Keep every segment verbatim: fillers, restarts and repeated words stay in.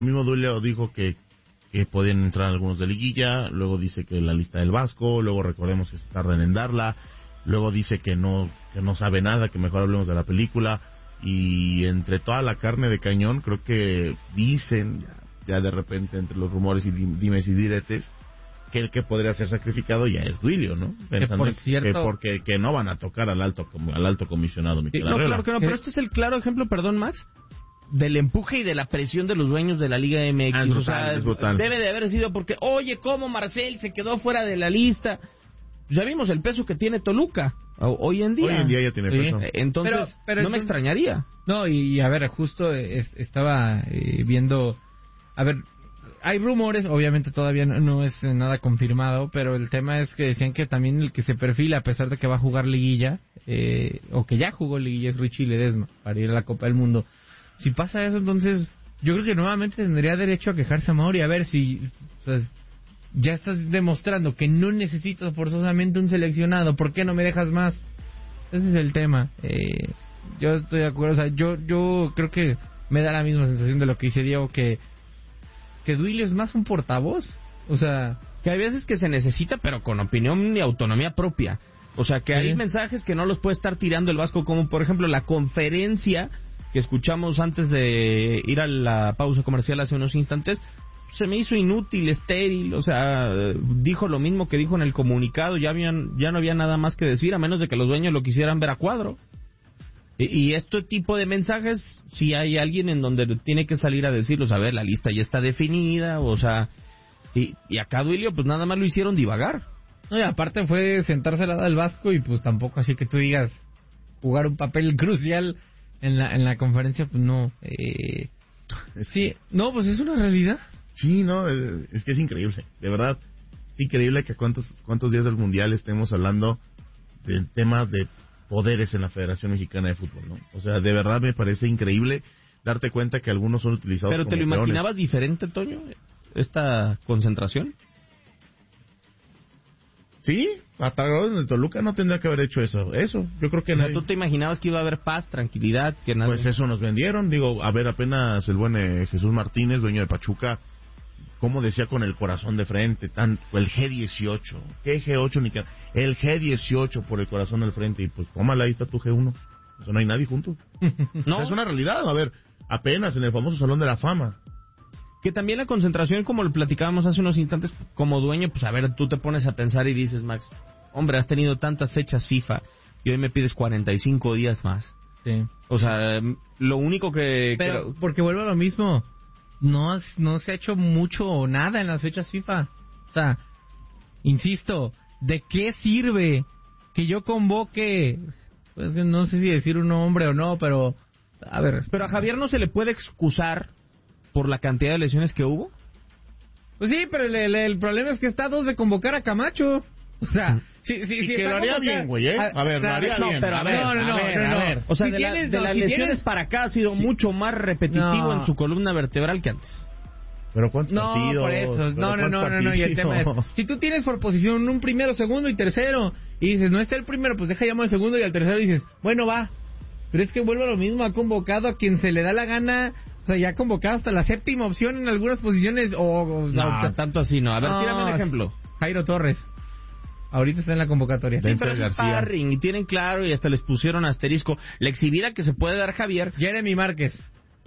El mismo Duilio dijo que, que podían entrar algunos de liguilla, luego dice que la lista del Vasco, luego recordemos que se tardan en darla, luego dice que no, que no sabe nada, que mejor hablemos de la película, y entre toda la carne de cañón, creo que dicen, ya, ya de repente entre los rumores y dimes y diretes, que el que podría ser sacrificado ya es Duilio, ¿no? Pensando que por cierto... que porque que no van a tocar al alto al alto comisionado Miquel No, Arriola. claro que no, pero este es el claro ejemplo, perdón, Max, del empuje y de la presión de los dueños de la Liga M X. Ah, es o brutal, sea, es brutal. Debe de haber sido porque, oye, ¿cómo Marcel se quedó fuera de la lista? Ya vimos el peso que tiene Toluca hoy en día. Hoy en día ya tiene Sí. peso. Entonces, Pero- pero no me entonces- extrañaría. No, y a ver, justo es- estaba eh, viendo... A ver, hay rumores, obviamente todavía no, no es eh, nada confirmado, pero el tema es que decían que también el que se perfila, a pesar de que va a jugar liguilla, eh, o que ya jugó liguilla, es Richie Ledesma, para ir a la Copa del Mundo. Si pasa eso, entonces yo creo que nuevamente tendría derecho a quejarse a Mauri. A ver, si pues, ya estás demostrando que no necesitas forzosamente un seleccionado, ¿por qué no me dejas más? Ese es el tema. Eh, yo estoy de acuerdo, o sea, yo, yo creo que me da la misma sensación de lo que dice Diego, que que Duilio es más un portavoz, o sea... Que hay veces que se necesita, pero con opinión y autonomía propia. O sea, que Sí. hay mensajes que no los puede estar tirando el Vasco, como por ejemplo la conferencia que escuchamos antes de ir a la pausa comercial hace unos instantes. Se me hizo inútil, estéril, o sea, dijo lo mismo que dijo en el comunicado, ya habían, ya no había nada más que decir, a menos de que los dueños lo quisieran ver a cuadro. Y, y este tipo de mensajes, si hay alguien en donde tiene que salir a decirlos, a ver, la lista ya está definida, o sea, y, y acá Duilio pues nada más lo hicieron divagar. No, y aparte fue sentarse al lado del Vasco y pues tampoco así que tú digas jugar un papel crucial en la, en la conferencia, pues no. Eh, sí, no, pues es una realidad. Sí, no, es, es que es increíble, de verdad, increíble que cuántos cuántos días del Mundial estemos hablando del tema de poderes en la Federación Mexicana de Fútbol, ¿no? O sea, de verdad me parece increíble darte cuenta que algunos son utilizados ¿Pero como te lo peones. imaginabas diferente, Toño, esta concentración? Sí, hasta el de Toluca no tendría que haber hecho eso, eso, yo creo que O sea, nadie... ¿tú te imaginabas que iba a haber paz, tranquilidad? Que nada... Pues eso nos vendieron, digo, a ver, apenas el buen eh, Jesús Martínez, dueño de Pachuca, como decía con el corazón de frente, tan, el G dieciocho, ¿qué G ocho ni qué? El G dieciocho por el corazón al frente, y pues tómala, ahí está tu G uno, o sea, no hay nadie junto. No, O sea, es una realidad, a ver, apenas en el famoso Salón de la Fama. que también la concentración, como lo platicábamos hace unos instantes, como dueño, pues a ver, tú te pones a pensar y dices, Max, hombre, has tenido tantas fechas FIFA y hoy me pides cuarenta y cinco días más. Sí. O sea, lo único que... Pero que- porque vuelvo a lo mismo, no, has- no se ha hecho mucho o nada en las fechas FIFA. O sea, insisto, ¿de qué sirve que yo convoque? Pues no sé si decir un nombre o no, pero a ver. Pero a Javier no se le puede excusar por la cantidad de lesiones que hubo. Pues sí, pero el, el- el problema es que está a dos de convocar a Camacho. O sea, sí, sí, Y sí. que está lo haría convocado- bien, güey, ¿eh? A ver, lo haría no, bien. pero A ver, no, no, no, a ver, no, a no. ver. O sea, Si de, la- tienes- de no, las si lesiones tienes- para acá ha sido mucho más repetitivo No. en su columna vertebral que antes. Pero ¿cuántos No, partidos? por eso. Pero No, no, no, ¿cuántos no, no. Y el tema es, partidos? si tú tienes por posición un primero, segundo y tercero, y dices, no está el primero, pues deja llamar al segundo y al tercero y dices, bueno, va. Pero es que vuelve a lo mismo, ha convocado a quien se le da la gana, o sea, ya ha convocado hasta la séptima opción en algunas posiciones, o... o- No, o sea, tanto así no. A ver, no, tírame un ejemplo. Jairo Torres. Ahorita está en la convocatoria. Sí, Denzel pero es García. sparring y tienen claro y hasta les pusieron asterisco. La exhibida que se puede dar Javier Jeremy Márquez.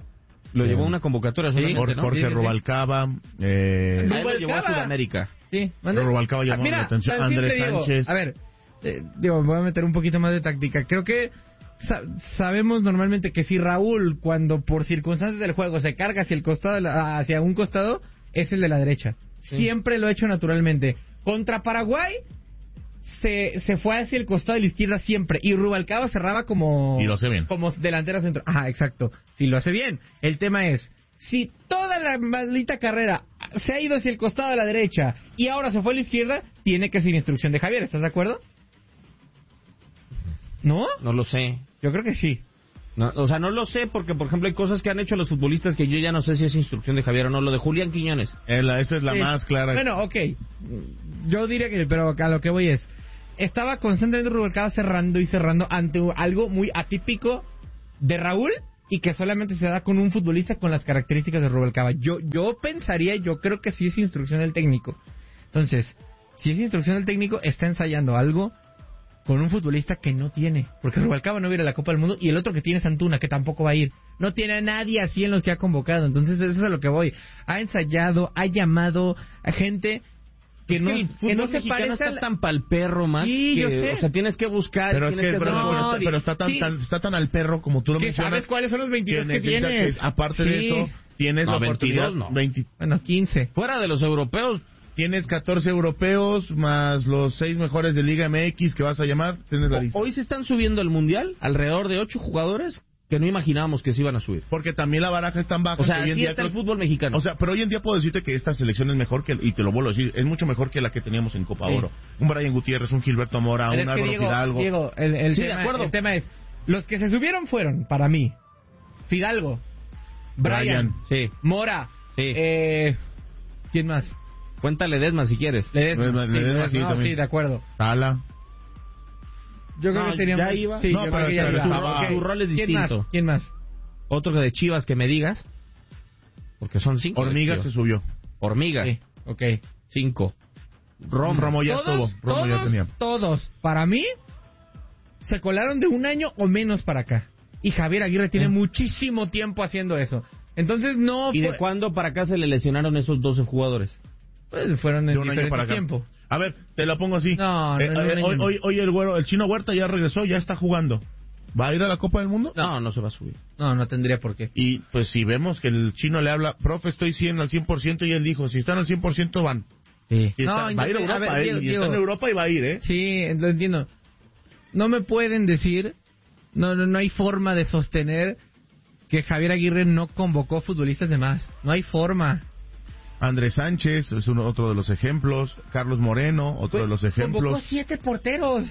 lo Sí. llevó a una convocatoria Sí. solamente, Jorge, ¿no? Jorge Sí, sí, sí. Rubalcaba, eh... A él lo llevó a Rubalcaba. Sudamérica. Sí, Pero Rubalcaba llamó Ah, mira, la atención. tan Andrés simple, Diego. Sánchez. A ver, eh, digo, voy a meter un poquito más de táctica. Creo que sa- sabemos normalmente que si Raúl, cuando por circunstancias del juego se carga hacia el costado, de la- hacia un costado, es el de la derecha. Sí. Siempre lo ha hecho naturalmente. Contra Paraguay se, se fue hacia el costado de la izquierda siempre, y Rubalcaba cerraba como Y lo hace bien. como delantero centro. Ajá, exacto. Sí, lo hace bien. El tema es, si toda la maldita carrera se ha ido hacia el costado de la derecha y ahora se fue a la izquierda, tiene que ser instrucción de Javier. ¿Estás de acuerdo? ¿No? No lo sé. Yo creo que sí. No, o sea, no lo sé porque, por ejemplo, hay cosas que han hecho los futbolistas que yo ya no sé si es instrucción de Javier o no. Lo de Julián Quiñones. Eh, la- esa es la Sí. más clara. Bueno, ok. Yo diría que, pero a lo que voy es, estaba constantemente Rubalcaba cerrando y cerrando ante algo muy atípico de Raúl y que solamente se da con un futbolista con las características de Rubalcaba. Yo, yo pensaría, yo creo que sí es instrucción del técnico. Entonces, si es instrucción del técnico, está ensayando algo con un futbolista que no tiene. Porque Rubalcaba no va a ir a la Copa del Mundo y el otro que tiene es Antuna, que tampoco va a ir. No tiene a nadie así en los que ha convocado. Entonces, eso es a lo que voy. Ha ensayado, ha llamado a gente que, es no, que, el que no se se parece parece está tan pa'l perro, man. Sí, que, yo sé. O sea, tienes que buscar. Pero es que, tienes pero, hacer- pero está, pero está tan, sí. tan, está tan al perro como tú lo que mencionas. sabes cuáles son los veintidós que, necesita tienes. que, aparte Sí. de eso, tienes No, la oportunidad. veintidós no. veinte Bueno, quince. Fuera de los europeos, Tienes catorce europeos más los seis mejores de Liga M X que vas a llamar. Tienes la lista. hoy se están subiendo al mundial alrededor de ocho jugadores que no imaginábamos que se iban a subir. Porque también la baraja es tan baja. O sea, que hoy en así día está el creo- fútbol mexicano. O sea, pero hoy en día puedo decirte que esta selección es mejor que, y te lo vuelvo a decir, es mucho mejor que la que teníamos en Copa Sí. Oro. Un Brian Gutiérrez, un Gilberto Mora, Pero un es que Álvaro Diego, Fidalgo. Diego, el, el Sí, de tema, acuerdo. el tema es, los que se subieron fueron, para mí, Fidalgo, Brian, sí, Mora, sí. eh, ¿quién más? Cuéntale Desma si quieres. Ledesma. Ledesma, Sí, Ledesma, sí, no, también. sí, de acuerdo. Tala. Yo creo No, que teníamos... ya iba. Sí, No, yo pero creo que ya pero iba. estaba- Ok. su rol es ¿Quién distinto. más? ¿Quién más? Otro de Chivas que me digas. Porque son cinco. de Hormigas se Chivas. subió. Hormigas. Sí, ok. Cinco. Romo. Romo ya todos, estuvo. Romo ya todos, tenía. todos, para mí, se colaron de un año o menos para acá. Y Javier Aguirre tiene Eh. muchísimo tiempo haciendo eso. Entonces no ¿Y fue- de cuándo para acá se le lesionaron esos doce jugadores? pues, fueron en De un año diferentes para acá. tiempos. A ver, te lo pongo así. No, no, Eh, no, eh, no, hoy, no. hoy, hoy el güero, el Chino Huerta ya regresó, ya está jugando. ¿Va a ir a la Copa del Mundo? No, no se va a subir. No, no tendría por qué. Y pues si vemos que el chino le habla, profe, estoy cien al cien por ciento, y él dijo, si están al cien por ciento van. Sí. Y está- va a ir a Europa, ver, eh, Diego, y Diego, está en Europa y va a ir, ¿eh? Sí, lo entiendo. No me pueden decir, no, no, no hay forma de sostener que Javier Aguirre no convocó futbolistas de más. No hay forma. Andrés Sánchez es uno, otro de los ejemplos. Carlos Moreno, otro de los Convocó ejemplos. siete porteros.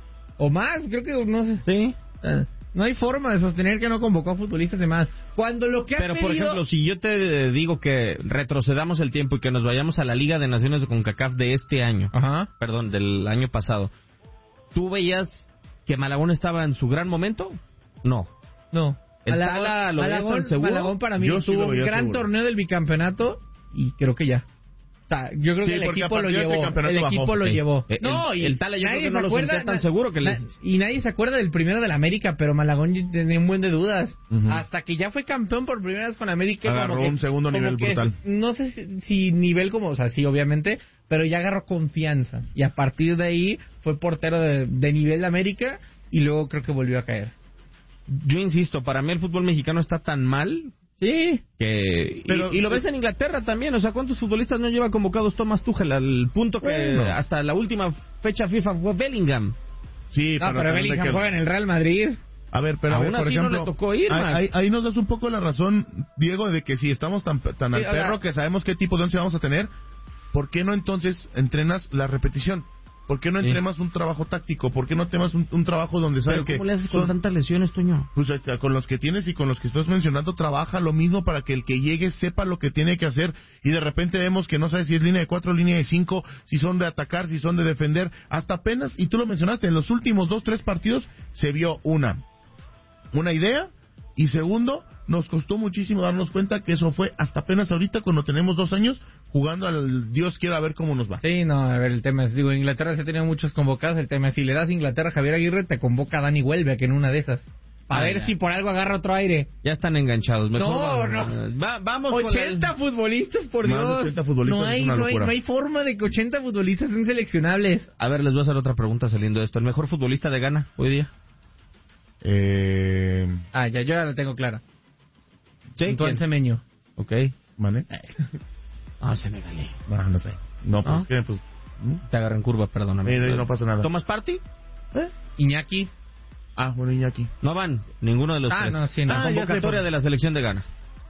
O más, creo que no sé. Sí. Eh, No hay forma de sostener que no convocó a futbolistas de más. Cuando lo que ha Pero, por pedido- ejemplo, si yo te digo que retrocedamos el tiempo y que nos vayamos a la Liga de Naciones de CONCACAF de este año, Ajá. perdón, del año pasado, ¿tú veías que Malagón estaba en su gran momento? No. No. ¿El Tala lo ves tan seguro? Malagón para mí Yo sí tuvo lo un veía gran seguro. torneo del bicampeonato y creo que ya. O sea, yo creo Sí, que el porque a equipo lo partir de este llevó. campeonato El bajó. equipo lo Sí. llevó. El- no, y el Tala yo nadie creo que se no lo acuerda, sentía tan na- seguro que na- les- Y nadie se acuerda del primero del América, pero Malagón tenía un buen de dudas. Ujú. Hasta que ya fue campeón por primera vez con América. Agarró como que- un segundo como nivel que brutal. No sé si, si nivel como, o sea, sí, obviamente, pero ya agarró confianza. Y a partir de ahí fue portero de, de nivel de América y luego creo que volvió a caer. Yo insisto, para mí el fútbol mexicano está tan mal Sí. que... y- Pero- y, lo ves en Inglaterra también, o sea, ¿cuántos futbolistas no lleva convocados Thomas Tuchel? Al punto que Bueno. hasta la última fecha FIFA fue Bellingham. Sí, No, pero también Bellingham de que- juega en el Real Madrid. A ver, pero a Aún ver, por así no ejemplo, le tocó ir, ahí, Max. ahí- ahí nos das un poco la razón, Diego, de que si estamos tan, tan Sí, al o sea- perro que sabemos qué tipo de once vamos a tener, ¿por qué no entonces entrenas la repetición? ¿Por qué no Sí. entrenas un trabajo táctico? ¿Por qué no temas un, un trabajo donde sabes Pero que ¿cómo le haces con son- tantas lesiones, Toño? pues este, con los que tienes y con los que estás mencionando, trabaja lo mismo para que el que llegue sepa lo que tiene que hacer, y de repente vemos que no sabe si es línea de cuatro, línea de cinco, si son de atacar, si son de defender, hasta apenas, y tú lo mencionaste, en los últimos dos, tres partidos se vio una, una idea, y segundo, nos costó muchísimo darnos cuenta que eso fue hasta apenas ahorita, cuando tenemos dos años, jugando al Dios quiera ver cómo nos va. Sí, no, a ver, el tema es, digo, Inglaterra se ha tenido muchos convocados, el tema es, si le das a Inglaterra a Javier Aguirre, te convoca a Dani Welbeck en una de esas. A Ah, ver ya. si por algo agarra otro aire. Ya están enganchados. Mejor No, va- no. va- vamos con el- ochenta futbolistas, por Más de Dios. ochenta futbolistas no, es hay, una no, hay, locura. no hay forma de que ochenta futbolistas sean seleccionables. A ver, les voy a hacer otra pregunta saliendo de esto. ¿El mejor futbolista de Ghana hoy día? Eh, Ah, ya, yo ya la tengo clara. Sí, Antoine ¿quién? Semenyo. Ok. ¿Mané? Ah, se me gané. No, no sé. No, pues, ¿Ah? ¿qué? Pues, ¿mm? Te agarré en curva, perdóname. Eh, no pasa nada. ¿Thomas Partey? ¿Eh? Iñaki. Ah, bueno, Iñaki. No van, ninguno de los Ah, tres. no, sí, no. La Ah, ya sé, convocatoria por- de la selección de Ghana.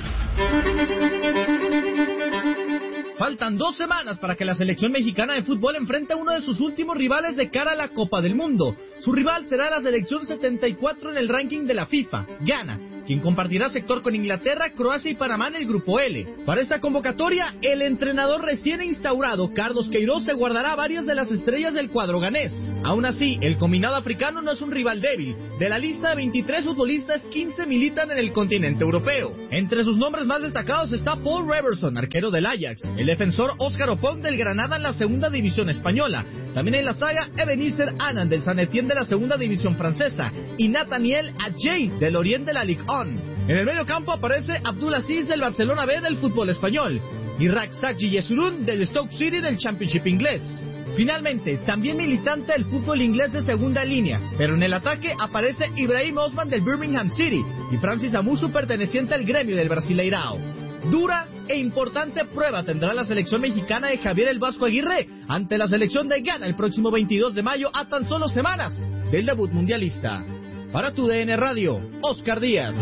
Faltan dos semanas para que la selección mexicana de fútbol enfrente a uno de sus últimos rivales de cara a la Copa del Mundo. Su rival será la selección setenta y cuatro en el ranking de la FIFA, Ghana, quien compartirá sector con Inglaterra, Croacia y Panamá en el grupo L. Para esta convocatoria, el entrenador recién instaurado, Carlos Queiroz, se guardará varias de las estrellas del cuadro ganés. Aún así, el combinado africano no es un rival débil. De la lista de veintitrés futbolistas, quince militan en el continente europeo. Entre sus nombres más destacados está Paul Reverson, arquero del Ajax, el defensor Óscar Opong del Granada en la segunda división española. También en la saga, Ebenezer Annan del Saint Etienne de la segunda división francesa y Nathaniel Adjei del Orient de la Ligue uno. En el medio campo aparece Abdulaziz del Barcelona B del fútbol español y Raksak Yesurun del Stoke City del Championship inglés. Finalmente, también militante del fútbol inglés de segunda línea, pero en el ataque aparece Ibrahim Osman del Birmingham City y Francis Amusu perteneciente al gremio del Brasileirao. Dura e importante prueba tendrá la selección mexicana de Javier el Vasco Aguirre ante la selección de Ghana el próximo veintidós de mayo a tan solo semanas del debut mundialista. Para tu D N Radio, Oscar Díaz.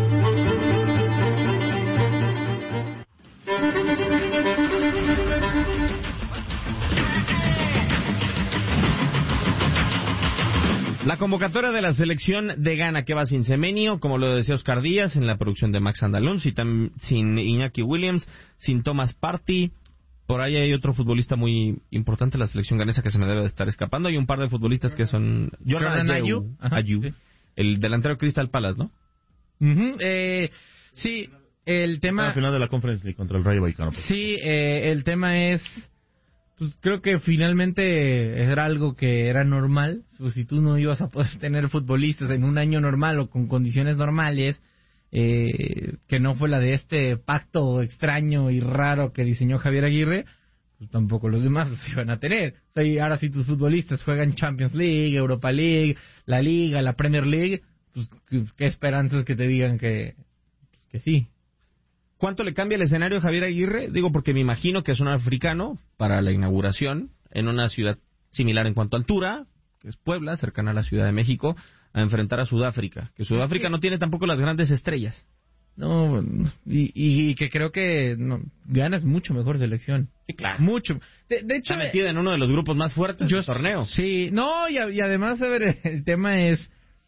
La convocatoria de la selección de Ghana, que va sin Semenyo, como lo decía Oscar Díaz, en la producción de Max Andalón, sin, sin Iñaki Williams, sin Thomas Partey. Por ahí hay otro futbolista muy importante de la selección ganesa que se me debe de estar escapando. Hay un par de futbolistas que son... Jordan Ayew. Ayew. Sí. El delantero Crystal Palace, ¿no? Uh-huh. eh, sí, el tema... Al final de la Conference League contra el Rayo Vallecano. Sí, eh, el tema es... Pues creo que finalmente era algo que era normal. Pues si tú no ibas a poder tener futbolistas en un año normal o con condiciones normales, eh, que no fue la de este pacto extraño y raro que diseñó Javier Aguirre, pues tampoco los demás los iban a tener. O sea, y ahora si tus futbolistas juegan Champions League, Europa League, la Liga, la Premier League, pues qué esperanzas que te digan que, pues, que sí. ¿Cuánto le cambia el escenario a Javier Aguirre? Digo, porque me imagino que es un africano para la inauguración en una ciudad similar en cuanto a altura, que es Puebla, cercana a la Ciudad de México, a enfrentar a Sudáfrica. Que Sudáfrica no tiene tampoco las grandes estrellas. No, y, y que creo que no, Ghana es mucho mejor selección. Sí, claro. Mucho. De, de hecho, está metida en uno de los grupos más fuertes del torneo. Sí, no, y, y además, a ver, el tema es...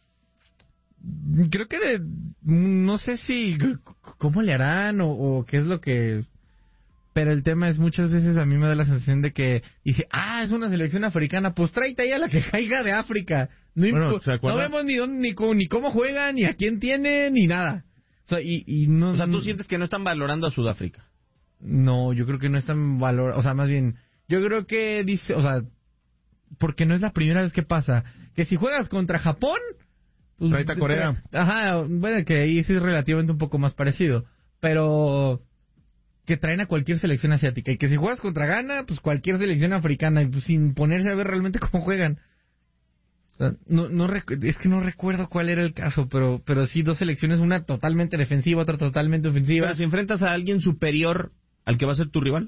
Creo que de, no sé si cómo le harán o, o qué es lo que, pero el tema es muchas veces a mí me da la sensación de que dice, ah, es una selección africana, pues tráete ahí a la que caiga de África. No, bueno, impo- no vemos ni dónde, ni cómo, ni cómo juegan, ni a quién tienen, ni nada. O sea, y, y no, o sea, ¿tú sientes que no están valorando a Sudáfrica? No, yo creo que no están valor, o sea, más bien, yo creo que dice, o sea, porque no es la primera vez que pasa, que si juegas contra Japón, pues, tráete a Corea. Ajá, bueno, que ahí sí es relativamente un poco más parecido. Pero que traen a cualquier selección asiática. Y que si juegas contra Ghana, pues cualquier selección africana. Y pues sin ponerse a ver realmente cómo juegan. O sea, no, no recu- es que no recuerdo cuál era el caso, pero pero sí, dos selecciones, una totalmente defensiva, otra totalmente ofensiva. Pero si enfrentas a alguien superior al que va a ser tu rival.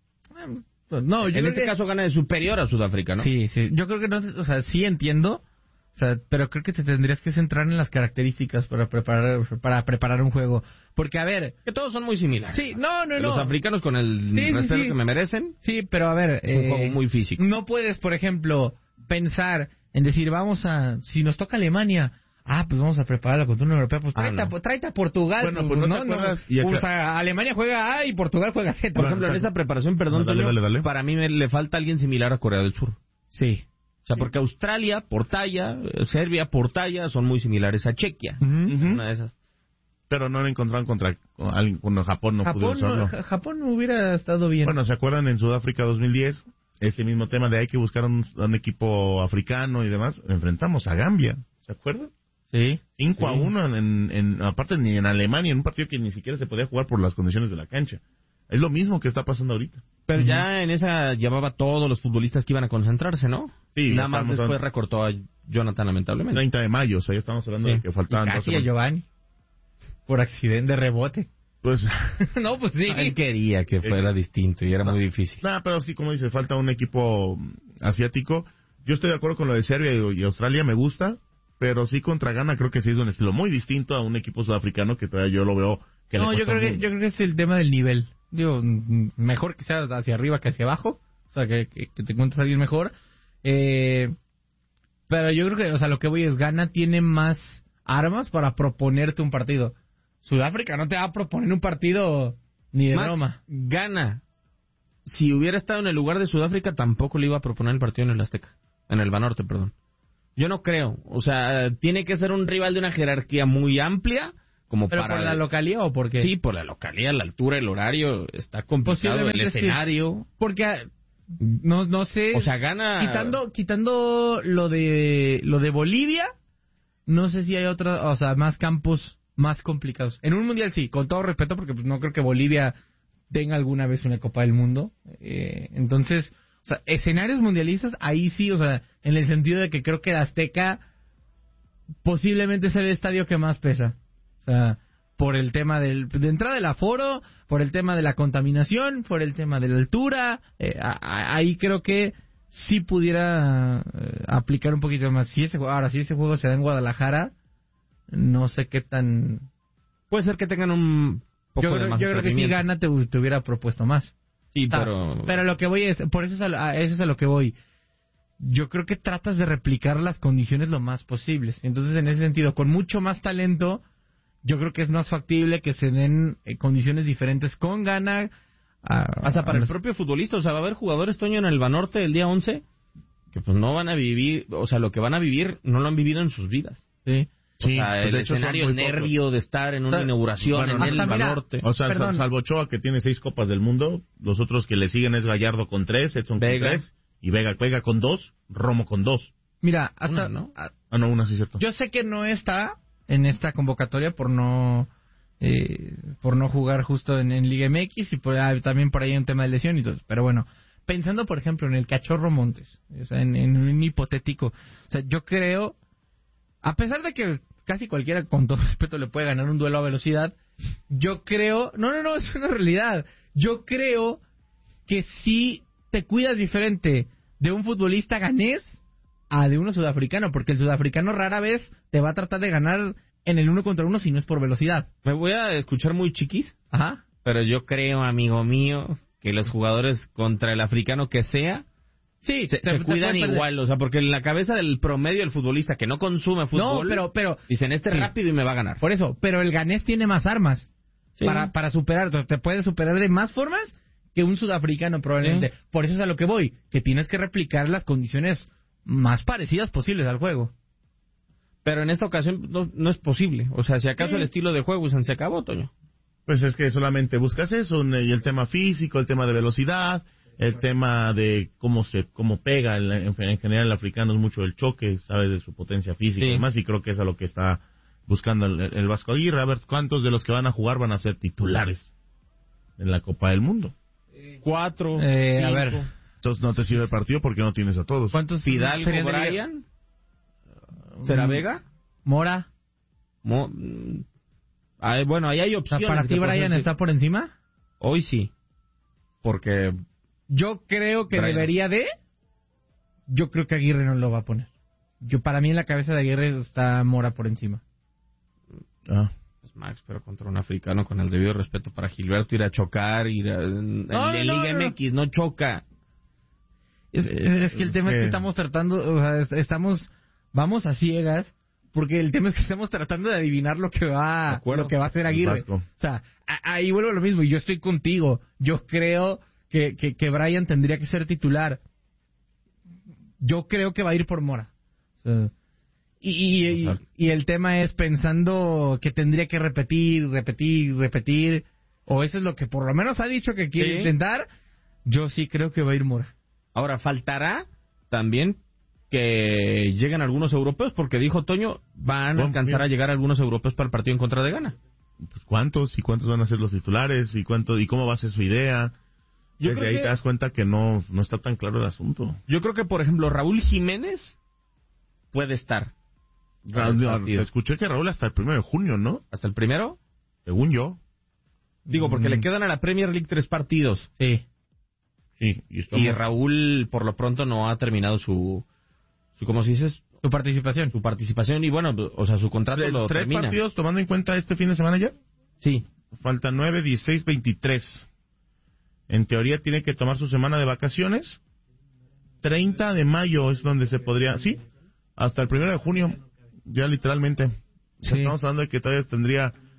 No, yo en creo este que... caso Ghana es superior a Sudáfrica, ¿no? Sí, sí. Yo creo que no, o sea, sí entiendo. O sea, pero creo que te tendrías que centrar en las características para preparar para preparar un juego. Porque, a ver... Que todos son muy similares. Sí, no, no, no. Los africanos con el sí, respeto sí, sí. que me merecen. Sí, pero a ver... Es un eh, juego muy físico. No puedes, por ejemplo, pensar en decir, vamos a... Si nos toca Alemania... Ah, pues vamos a preparar la cultura europea. Pues tráete, ah, no. a, tráete a Portugal. Bueno, pues, pues no, no, te acuerdas. no, Y acá... O sea, Alemania juega A y Portugal juega Z. Por ejemplo, en esta preparación, perdón, no, dale, Toño, dale, dale. para mí me, le falta alguien similar a Corea del Sur. Sí. O sea, porque Australia, por talla, Serbia, por talla, son muy similares a Chequia. Uh-huh. Una de esas. Pero no lo encontraron contra con alguien, con Japón, no Japón, pudieron no, usarlo. Japón no hubiera estado bien. Bueno, ¿se acuerdan en Sudáfrica dos mil diez? Ese mismo tema de hay que buscar un, un equipo africano y demás. Enfrentamos a Gambia, ¿se acuerdan? Sí. cinco a sí. uno, en, en, aparte ni en Alemania, en un partido que ni siquiera se podía jugar por las condiciones de la cancha. Es lo mismo que está pasando ahorita. Pero Uh-huh. ya en esa llevaba todos los futbolistas que iban a concentrarse, ¿no? Sí, Nada más estamos después hablando- recortó a Jonathan, lamentablemente. treinta de mayo, o sea, ya estamos hablando Sí. de que faltaban Y dos casi a semanas. Giovanni. Por accidente de rebote. Pues, No, pues sí. Él quería que fuera Eh, distinto y era muy difícil. nada, pero sí, como dices, falta un equipo asiático. Yo estoy de acuerdo con lo de Serbia y, y Australia, me gusta, pero sí contra Ghana creo que sí es un estilo muy distinto a un equipo sudafricano que todavía yo lo veo que No, le yo cuesta creo que, muy- yo creo que es el tema del nivel. Digo, mm, mejor que sea hacia arriba que hacia abajo. O sea, que, que, que te encuentres a alguien mejor. Eh, pero yo creo que, o sea, lo que voy es, Ghana tiene más armas para proponerte un partido. O Sudáfrica no te va a proponer un partido ni de Max, broma. Gana. Si hubiera estado en el lugar de Sudáfrica, tampoco le iba a proponer el partido en el Azteca. En el Banorte, perdón. Yo no creo. O sea, tiene que ser un rival de una jerarquía muy amplia. Como ¿Pero para... por la localía o por qué? Sí, por la localía, la altura, el horario, está complicado, el escenario. Sí, porque no, no sé. O sea, gana... Quitando, quitando lo de lo de Bolivia, no sé si hay otros, o sea, más campos más complicados. En un mundial sí, con todo respeto, porque pues, no creo que Bolivia tenga alguna vez una Copa del Mundo. Eh, entonces, o sea, escenarios mundialistas, ahí sí, o sea, en el sentido de que creo que el Azteca posiblemente es el estadio que más pesa. O sea, por el tema del, de entrada del aforo, por el tema de la contaminación, por el tema de la altura, eh, a, a, ahí creo que sí pudiera eh, aplicar un poquito más. Si ese, ahora, si ese juego se da en Guadalajara, no sé qué tan... Puede ser que tengan un poco yo de creo, más yo creo que si gana te, te hubiera propuesto más. Sí, ah, pero... Pero lo que voy es, por eso es, a, a eso es a lo que voy. Yo creo que tratas de replicar las condiciones lo más posibles. Entonces, en ese sentido, con mucho más talento, yo creo que es más factible que se den eh, condiciones diferentes con Ghana. A, Hasta para a los... el propio futbolista. O sea, va a haber jugadores, Toño, en el Banorte el día once, que pues no van a vivir, o sea, lo que van a vivir no lo han vivido en sus vidas. Sí. O Sí, sea, pues el de hecho escenario, el nervio pocos. de estar en una O sea, inauguración bueno, en el hasta mira, Banorte. O sea, Perdón. salvo Ochoa, que tiene seis Copas del Mundo, los otros que le siguen es Gallardo con tres, Edson Vega. con tres, y Vega, Vega con dos, Romo con dos. Mira, hasta... Una, ¿no? a- Ah, no, una sí, cierto. yo sé que no está en esta convocatoria por no... Eh, por no jugar justo en, en Liga M X y por, ah, también por ahí hay un tema de lesión y todo. Pero bueno, pensando por ejemplo en el Cachorro Montes, o sea, en, en un hipotético, o sea, yo creo, a pesar de que casi cualquiera con todo respeto le puede ganar un duelo a velocidad, yo creo, no, no, no, es una realidad, yo creo que si te cuidas diferente de un futbolista ganés a de uno sudafricano, porque el sudafricano rara vez te va a tratar de ganar en el uno contra uno si no es por velocidad. Me voy a escuchar muy chiquis, Ajá. pero yo creo, amigo mío, que los jugadores contra el africano que sea, Sí, se, te- se te cuidan puede perder. igual. O sea, porque en la cabeza del promedio del futbolista que no consume fútbol, No, pero, pero, dicen, este es sí. rápido y me va a ganar. por eso, pero el ganés tiene más armas Sí. para, para superar, te puede superar de más formas que un sudafricano probablemente. Sí. Por eso es a lo que voy, que tienes que replicar las condiciones más parecidas posibles al juego. Pero en esta ocasión no, no es posible. O sea, si acaso Sí. el estilo de juego se acabó, Toño. Pues es que solamente buscas eso, y el tema físico, el tema de velocidad, el tema de cómo se cómo pega, en, en general el africano es mucho el choque, sabes, de su potencia física Sí. y demás, y creo que es a lo que está buscando el, el Vasco Aguirre. A ver cuántos de los que van a jugar van a ser titulares en la Copa del Mundo. Cuatro, Eh, a cinco. ver. Entonces no te sirve el partido porque no tienes a todos. ¿Cuántos Fidalgo, serían de liga? Brian, ¿será Mm, Vega? Mora. Mo- mm, ah, bueno, ahí hay O sea, opciones. ¿para que ti pueden Brian ser- está por encima? Hoy sí. Porque Yo creo que Brian. debería de. Yo creo que Aguirre no lo va a poner. Yo para mí en la cabeza de Aguirre está Mora por encima. Ah. pues, Max, pero contra un africano, con el debido respeto para Gilberto, ir a chocar, ir a, en, No, en no, Liga no, no. M X, no choca. Es, es que el tema es que Eh. estamos tratando, o sea, est- estamos, vamos a ciegas, porque el tema es que estamos tratando de adivinar lo que De va, acuerdo. lo que va a hacer El Aguirre. Vasco. O sea, a- ahí vuelvo a lo mismo, y yo estoy contigo. Yo creo que, que, que Brian tendría que ser titular. Yo creo que va a ir por Mora. O sea, y, y, y- y el tema es pensando que tendría que repetir, repetir, repetir, o eso es lo que por lo menos ha dicho que quiere Sí. intentar. Yo sí creo que va a ir Mora. Ahora, faltará también que lleguen algunos europeos, porque dijo Toño, van a Bueno, alcanzar bien. a llegar algunos europeos para el partido en contra de Ghana. Pues cuántos y cuántos van a ser los titulares y cuánto y cómo va a ser su idea. Yo Desde creo ahí que- te das cuenta que no no está tan claro el asunto. Yo creo que, por ejemplo, Raúl Jiménez puede estar. para el Ra- partido. Escuché que Raúl hasta el primero de junio, ¿no? ¿Hasta el primero? Según yo. Digo, porque Mm. le quedan a la Premier League tres partidos. Sí. Sí, y, estamos- Y Raúl, por lo pronto, no ha terminado su, su ¿cómo se dice? Su participación. Su participación y, bueno, o sea, su contrato tres, lo tres termina. partidos tomando en cuenta este fin de semana ya. Sí. Faltan nueve, dieciséis, veintitrés. En teoría tiene que tomar su semana de vacaciones. treinta de mayo es donde se podría... Sí, hasta el primero de junio. Ya literalmente. Ya Sí. estamos hablando de que todavía tendría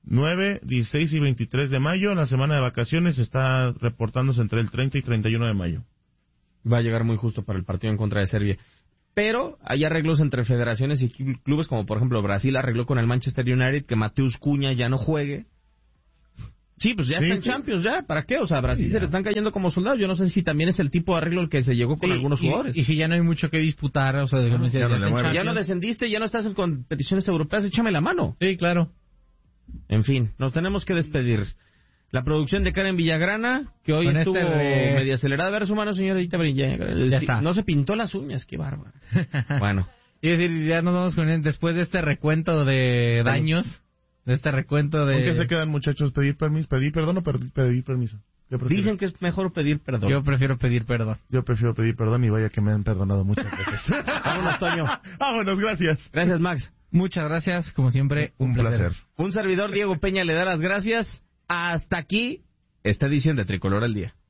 nueve, dieciséis y veintitrés de mayo, la semana de vacaciones está reportándose entre el treinta y treinta y uno de mayo. Va a llegar muy justo para el partido en contra de Serbia. Pero hay arreglos entre federaciones y clubes, como por ejemplo Brasil arregló con el Manchester United que Mateus Cunha ya no juegue. Sí, pues ya sí, está en sí. Champions, ya, ¿para qué? O sea, a Brasil Sí, se le están cayendo como soldados. Yo no sé si también es el tipo de arreglo el que se llegó con Sí, algunos y, jugadores. Y si ya no hay mucho que disputar, o sea, de, No, ya, ya no ya le está en mueves. Ya no Champions. descendiste, ya no estás en competiciones europeas, échame la mano. Sí, claro. En fin, nos tenemos que despedir. La producción de Karen Villagrana, que hoy Con estuvo este de- media acelerada. A ver su mano, señorita Villagrana. Ya Sí, está. no se pintó las uñas, qué bárbaro. Bueno. Y decir, ya nos vamos con él después de este recuento de daños, de este recuento de... ¿Con qué se quedan, muchachos? ¿Pedir permiso? ¿Pedir perdón o per- pedir permiso? ¿Qué prefieren? Dicen que es mejor pedir perdón. Yo prefiero pedir perdón. Yo prefiero pedir perdón y vaya que me han perdonado muchas veces. Vámonos, Toño. Vámonos, gracias. Gracias, Max. Muchas gracias, como siempre, un, Un placer. Un servidor, Diego Peña, le da las gracias. Hasta aquí esta edición de Tricolor al Día.